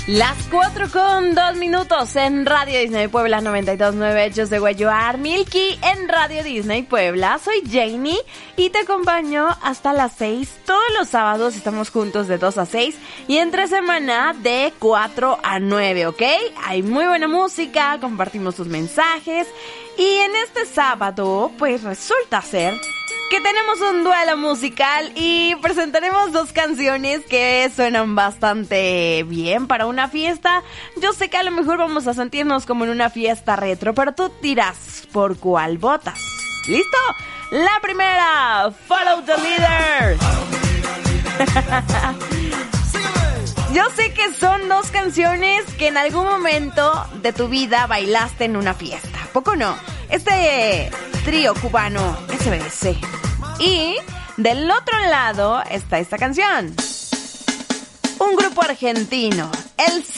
Las 4:02 en Radio Disney Puebla 92.9. Yo soy Guayuar Milky en Radio Disney Puebla. Soy Janie y te acompaño hasta las 6. Todos los sábados estamos juntos de 2 a 6 y entre semana de 4 a 9, ¿ok? Hay muy buena música, compartimos tus mensajes y en este sábado pues resulta ser que tenemos un duelo musical y presentaremos 2 canciones que suenan bastante bien para una fiesta. Yo sé que a lo mejor vamos a sentirnos como en una fiesta retro, pero tú dirás por cuál votas. ¿Listo? La primera, Follow the Leader. Yo sé que son 2 canciones que en algún momento de tu vida bailaste en una fiesta. ¿A poco no? Este trío cubano, SBS. Y del otro lado está esta canción. Un grupo argentino, el